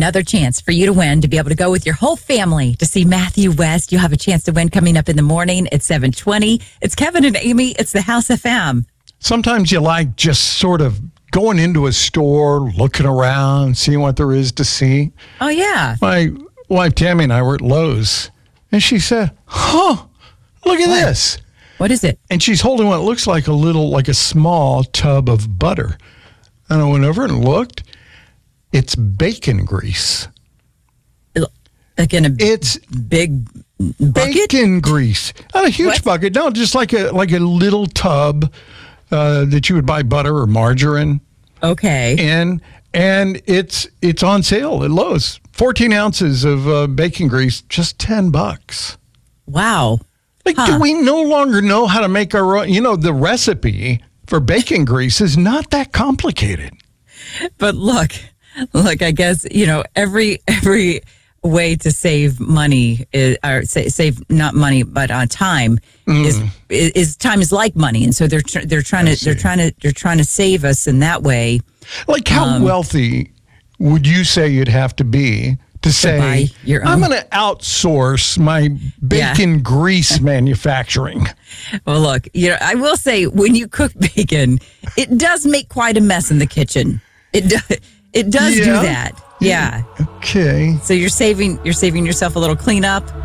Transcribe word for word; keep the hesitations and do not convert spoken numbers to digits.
another chance for you to win, to be able to go with your whole family to see Matthew West. You have a chance to win coming up in the morning at seven twenty. It's Kevin and Amy. It's the House F M. Sometimes you like just sort of going into a store, looking around, seeing what there is to see. Oh, yeah. My wife, Tammy, and I were at Lowe's, and she said, huh, look at What? this. What is it? And she's holding what looks like a little, like a small tub of butter. And I went over and looked. It's bacon grease. Like in a It's big bucket? bacon grease. Not a huge What? bucket. No, just like a like a little tub uh, that you would buy butter or margarine Okay. in. And it's it's on sale at Lowe's. fourteen ounces of uh, bacon grease, just ten bucks. Wow. Like, Huh. do we no longer know how to make our own? You know, the recipe for bacon grease is not that complicated. But look, look, I guess, you know, every every way to save money is, or sa- save not money but uh, time is, is is time is like money, and so they're tr- they're trying I to they're see. trying to they're trying to save us in that way. Like, how Um, wealthy would you say you'd have to be to say, buy your I'm own- going to outsource my bacon grease manufacturing? Well, look, you know, I will say when you cook bacon, it does make quite a mess in the kitchen. It does it does do Yeah? that. Yeah. Okay. So you're saving you're saving yourself a little cleanup.